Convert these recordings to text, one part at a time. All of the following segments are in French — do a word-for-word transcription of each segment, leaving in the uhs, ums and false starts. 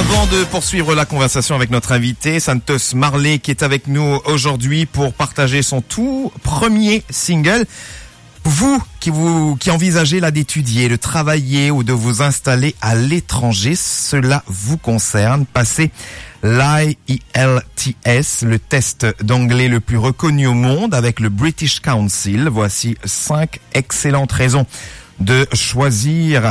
Avant de poursuivre la conversation avec notre invité, Santos Marley, qui est avec nous aujourd'hui pour partager son tout premier single. Vous qui vous qui envisagez là d'étudier, de travailler ou de vous installer à l'étranger, cela vous concerne. Passez l'I E L T S, le test d'anglais le plus reconnu au monde avec le British Council. Voici cinq excellentes raisons de choisir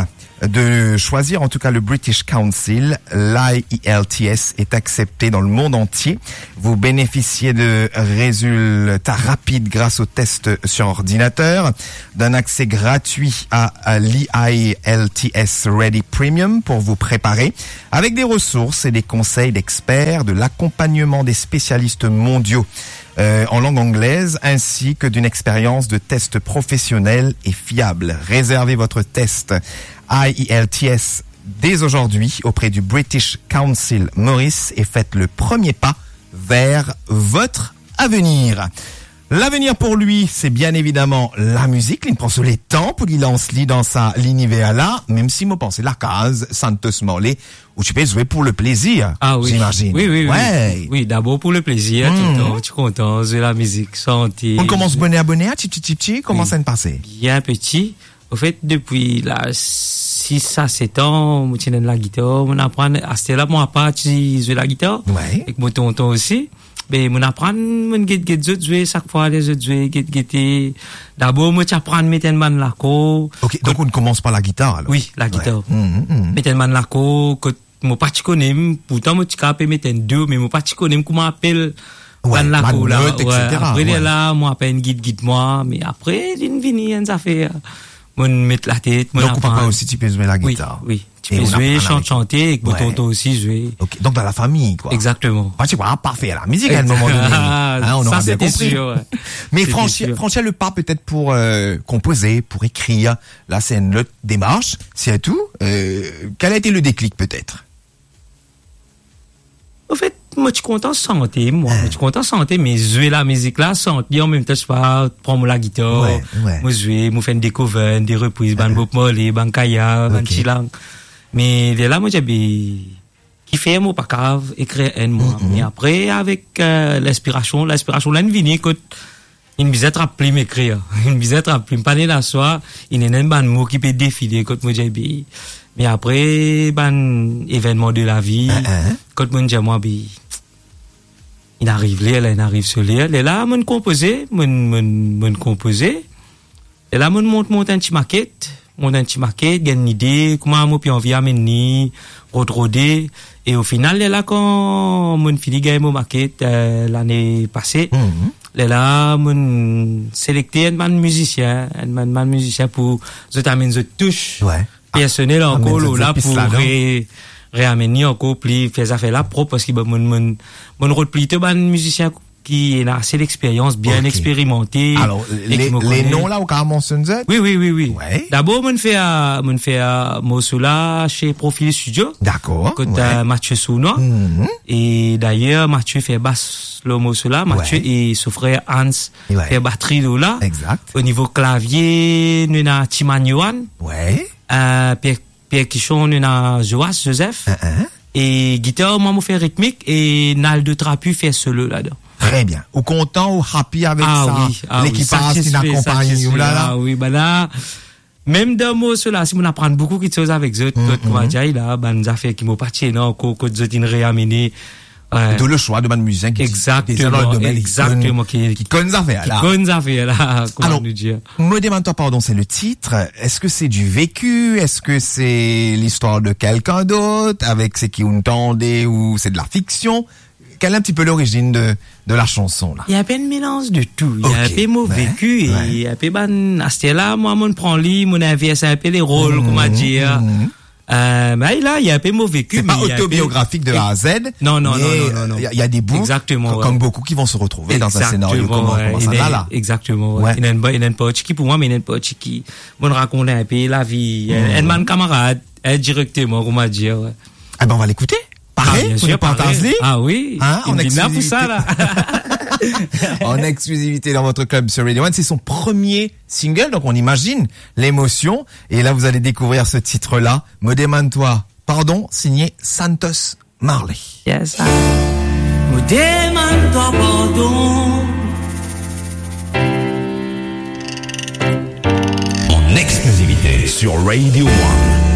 de choisir en tout cas le British Council. L'I E L T S est accepté dans le monde entier. Vous bénéficiez de résultats rapides grâce au test sur ordinateur, d'un accès gratuit à, à l'I E L T S Ready Premium pour vous préparer, avec des ressources et des conseils d'experts, de l'accompagnement des spécialistes mondiaux Euh, en langue anglaise, ainsi que d'une expérience de test professionnelle et fiable. Réservez votre test I E L T S dès aujourd'hui auprès du British Council Maurice et faites le premier pas vers votre avenir. L'avenir pour lui, c'est bien évidemment la musique. Il prend sur les temps pour qu'il lance li dans sa l'univers là, même si moi pense la case Santos Marley où tu peux jouer pour le plaisir. Ah oui. J'imagine. Oui, oui, ouais. oui. Oui, d'abord pour le plaisir, mmh. tout le temps. Tu es content, jouer la musique, santé. On commence bonnet à bonnet, petit, petit, petit, comment oui. ça se passe? Bien petit. Au fait, depuis là, six à sept ans, on tient la guitare, on apprend, à ce là, moi, à part, tu jouer la guitare. Ouais. Et mon tonton aussi. Ben, mon apprend, mon get get autres jouer, chaque fois, les autres jouer, get get. D'abord, moi, tu apprends, mettre une man la co. Ok, donc, on commence par la guitare, alors. Oui, la guitare. Ouais. Mmh, mmh. Mettre une man la co, que, mon pas tu connais, pourtant, moi, tu capes mettre un deux, mais mon pas tu connais, comment appelle, ouais, man la co, là. Note, et cetera. Ouais. Après, ouais. là, moi, appelle une guide, guide moi, mais après, d'une vini, une affaire. Mon mettre la tête, mon donc, papa aussi, tu peux jouer la guitare. Oui, oui. Tu peux jouer, chanter, chanter, et que mon tonton aussi jouer. Ok, donc dans la famille, quoi. Exactement. Ah, tu vois, parfait, la musique à un moment donné. Ah, hein, on ça, aura bien compris. Sûr, ouais. Mais franchir, franchir le pas peut-être pour euh, composer, pour écrire, là, c'est une autre démarche, c'est tout. Euh, quel a été le déclic, peut-être? Au fait, moi, je suis content de santé, moi. Je suis content de santé, mais jouer la musique là, santé, en même temps, je pas prendre la guitare. Ouais, ouais. Moi, jouer, moi, faire des covers, des reprises, ban Bob Marley, ban Kaya, ban Chilang. Mais, là, moi, j'ai qui fait, moi, pas cave, écrire un, moi. Mm-hmm. Mais après, avec, euh, l'inspiration, l'inspiration, là, une vini, quand, une bisette rappelée m'écrire. Une bisette rappelée, pas la soir, il y a un ban mot qui peut défiler, quand moi, j'ai mais après, ben, événement de la vie, uh-huh. quand mon dit moi, ben, il arrive là, il arrive sur l'air, et là, mon composé, mon, mon, mon composé, et là, mon monte, monte un petit maquette, monte un petit maquette, gagne une idée, comment moi, puis on vient amener, rodroder, et au final, là, quand mon fini gagne mon maquette, euh, l'année passée, mm-hmm. là, mon sélecté un man musicien, un man, man musicien pour, je t'amène, je touche. Ouais. Personnel ah, encore là pour là, ré, réamener encore plus faire ça fait là propre parce que ben mon mon mon rôle plutôt ben musicien qui a assez d'expérience bien okay. expérimenté. Alors les, les noms là au cas mentionné. Oui oui oui oui. Ouais. D'abord mon fait à mon fait à Mossoula chez Profil Studio. D'accord. Côté ouais. Mathieu Souno. Mm-hmm. Et d'ailleurs Mathieu fait basse le Mossoula, Mathieu ouais. et son frère Hans ouais. fait batterie là. Exact. Au niveau clavier, nous na Timagnoan. Ouais. Euh, Pierre, Pierre Quichon, on a Joas, Joseph. Uh-huh. Et guitare, moi, je fais rythmique et Naldo Trapu fait solo là-dedans. Très bien. Ou content ou happy avec ah, ça? Oui, ah, l'équipage oui, qui n'accompagne nous là, là. Ah oui, ben là, même dans moi, cela, si on apprend beaucoup de choses avec eux, mm-hmm. comme on dit là, ben, nous affaires qui m'ont parti, non, qu'on, qu'on, qu'on, réamener. Ouais. De le choix de man musicien qui exactement domaine, exactement qui qui connaît affaire là qui connaît affaire là alors me demande-toi pardon c'est le titre est-ce que c'est du vécu est-ce que c'est l'histoire de quelqu'un d'autre avec ce qui entendait ou c'est de la fiction quelle est un petit peu l'origine de de la chanson là il y a un peu de mélange de tout il y a okay. un peu mon vécu et ouais. il y a un peu ban à ce là moi mon prend lit mon inverse un peu les rôles mmh, comment dire mmh. Euh, mais là, il y a un peu mauvais vécu. C'est pas autobiographique peu... de A à Z. Non, non, non, non, non. Il y, y a des bouts. Exactement. Comme ouais. beaucoup qui vont se retrouver exactement, dans un scénario comme, ouais. comme ça là, là. Exactement, ouais. Il y a une, il y a une pote qui, pour moi, mais il y a une pote qui, on raconte un peu la vie, un man camarade, directement, on va dire, ouais. Eh ben, on va l'écouter. Pareil, ah, sûr, pareil. Ah oui. Hein, on est là pour ça, là. En exclusivité dans votre club sur Radio One. C'est son premier single, donc on imagine l'émotion. Et là, vous allez découvrir ce titre-là. Me demande-toi, pardon, signé Santos Marley. Yes. Me demande pardon. En exclusivité sur Radio One.